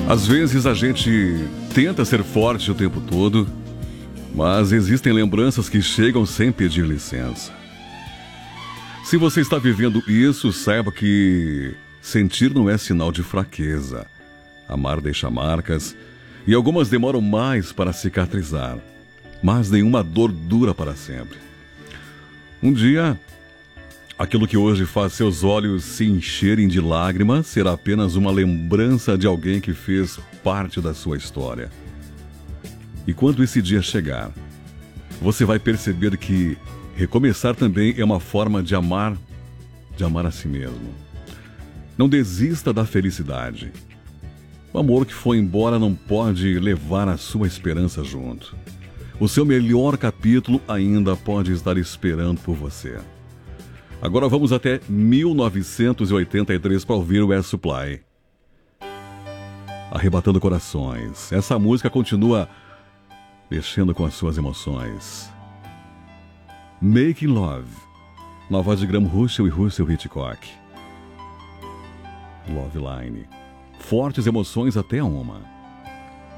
Às vezes a gente tenta ser forte o tempo todo, mas existem lembranças que chegam sem pedir licença. Se você está vivendo isso, saiba que sentir não é sinal de fraqueza. Amar deixa marcas e algumas demoram mais para cicatrizar, mas nenhuma dor dura para sempre. Um dia, aquilo que hoje faz seus olhos se encherem de lágrimas será apenas uma lembrança de alguém que fez parte da sua história. E quando esse dia chegar, você vai perceber que recomeçar também é uma forma de amar a si mesmo. Não desista da felicidade. O amor que foi embora não pode levar a sua esperança junto. O seu melhor capítulo ainda pode estar esperando por você. Agora vamos até 1983 para ouvir o Air Supply. Arrebatando corações. Essa música continua mexendo com as suas emoções. Making Love, na voz de Graham Russell e Russell Hitchcock. Love Line. Fortes emoções até uma.